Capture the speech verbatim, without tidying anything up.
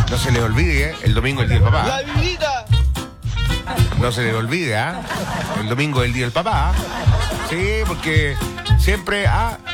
No se les olvide, ¿eh? El domingo es el día del papá. La vida. No se les olvide, ¿ah? El domingo es el día del papá. Sí, porque siempre, ah,